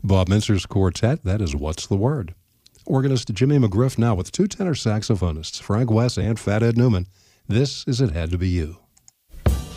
Bob Mintzer's quartet, that is What's the Word. Organist Jimmy McGriff now with two tenor saxophonists, Frank West and Fat Ed Newman. This is It Had to Be You.